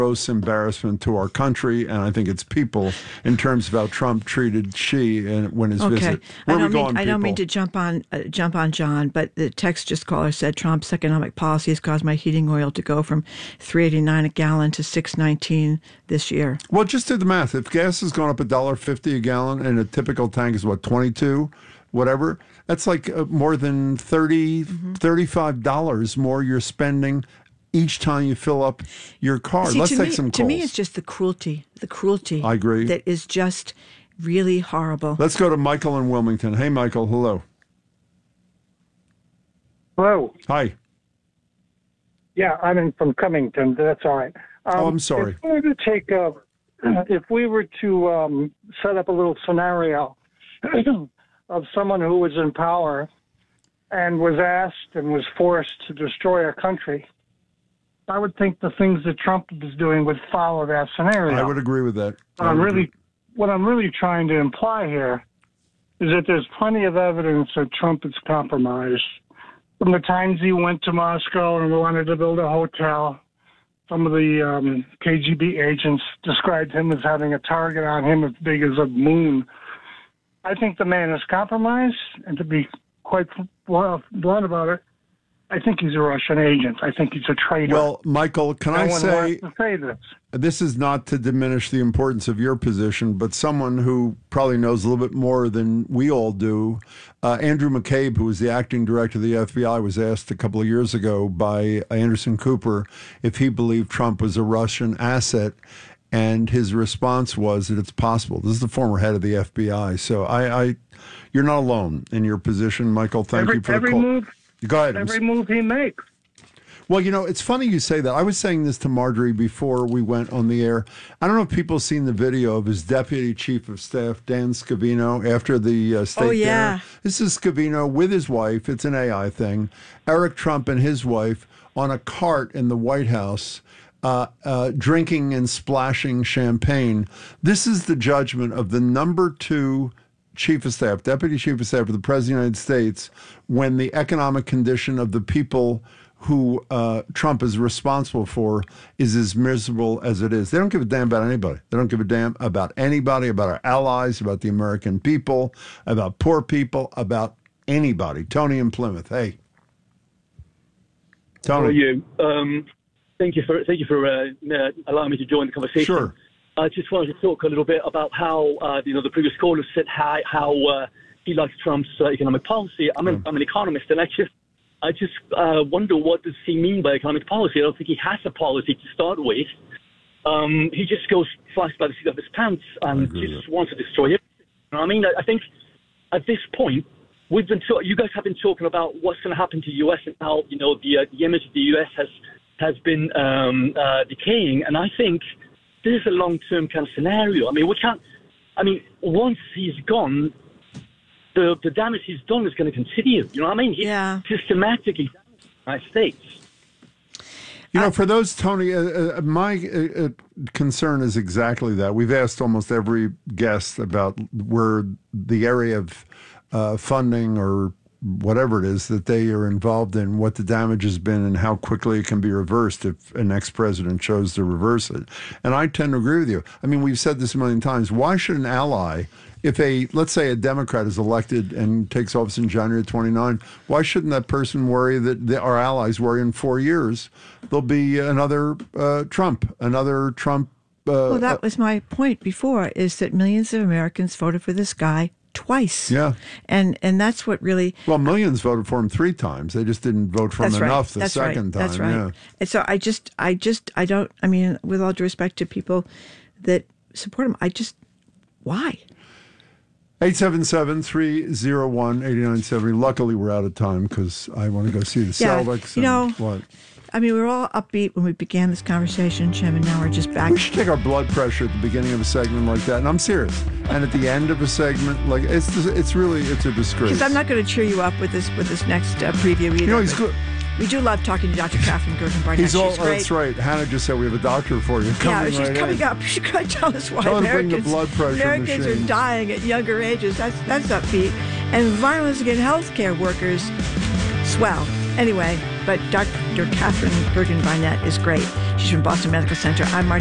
gross embarrassment to our country, and I think it's people in terms of how Trump treated Xi when his visit. I don't mean to jump on John, but the text just caller said Trump's economic policy has caused my heating oil to go from $3.89 a gallon to $6.19 this year. Well, just do the math. If gas has gone up $1.50 a gallon and a typical tank is what, 22, whatever, that's like more than $35 more you're spending each time you fill up your car. Let's take some calls. To me, it's just the cruelty. I agree. That is just really horrible. Let's go to Michael in Wilmington. Hey, Michael. Hello. Hello. Hi. Yeah, I'm from Cummington. That's all right. I'm sorry. If we were to set up a little scenario of someone who was in power and was asked and was forced to destroy a country, I would think the things that Trump is doing would follow that scenario. I would agree with that. What I'm really trying to imply here is that there's plenty of evidence that Trump is compromised. From the times he went to Moscow and wanted to build a hotel, some of the KGB agents described him as having a target on him as big as a moon. I think the man is compromised, and to be quite blunt about it, I think he's a Russian agent. I think he's a traitor. Well, Michael, can I say, wants to say this? This is not to diminish the importance of your position, but someone who probably knows a little bit more than we all do, Andrew McCabe, who was the acting director of the FBI, was asked a couple of years ago by Anderson Cooper if he believed Trump was a Russian asset, and his response was that it's possible. This is the former head of the FBI. So you're not alone in your position, Michael. Thank you for the call. Go ahead. Every move he makes. Well, it's funny you say that. I was saying this to Marjorie before we went on the air. I don't know if people have seen the video of his deputy chief of staff, Dan Scavino, after the state dinner. This is Scavino with his wife. It's an AI thing. Eric Trump and his wife on a cart in the White House, drinking and splashing champagne. This is the judgment of the number 2 chief of staff, deputy chief of staff of the President of the United States, when the economic condition of the people who Trump is responsible for is as miserable as it is. They don't give a damn about anybody. They don't give a damn about anybody, about our allies, about the American people, about poor people, about anybody. Tony in Plymouth. Hey. Tony. How are you? Thank you for allowing me to join the conversation. Sure. I just wanted to talk a little bit about how the previous caller said how he likes Trump's economic policy. I'm an economist, and I just wonder, what does he mean by economic policy? I don't think he has a policy to start with. He just flies by the seat of his pants and just wants to destroy everything. You know what I mean? I think at this point, you guys have been talking about what's going to happen to the U.S. and how the image of the U.S. has been decaying, and I think this is a long-term kind of scenario. I mean, once he's gone, the damage he's done is going to continue. You know what I mean? He's systematically damaged the United States. For those, Tony, my concern is exactly that. We've asked almost every guest about where the area of funding or whatever it is that they are involved in, what the damage has been and how quickly it can be reversed if an ex-president chose to reverse it. And I tend to agree with you. I mean, we've said this a million times. Why should an ally, if let's say a Democrat is elected and takes office in January 29, why shouldn't that person worry that our allies worry in 4 years there'll be another Trump? Well, that was my point before, is that millions of Americans voted for this guy twice. Yeah. And that's what really... Well, millions voted for him 3 times. They just didn't vote for him enough the second time. That's right. Yeah. And so I don't, with all due respect to people that support him, why? 877-301-8970. Luckily, we're out of time because I want to go see the Celtics. What? We were all upbeat when we began this conversation, Jim, and now we're just back. We should take our blood pressure at the beginning of a segment like that, and I'm serious. And at the end of a segment, like it's a disgrace. Because I'm not going to cheer you up with this next preview either. He's good. We do love talking to Dr. Catherine Gergen-Barnett. She's great. That's right. Hannah just said we have a doctor for you. She's coming up. She's going to tell us why Americans are dying at younger ages. That's upbeat. And violence against healthcare workers, swell. Anyway, but Dr. Catherine Gergen-Barnett is great. She's from Boston Medical Center. I'm Marty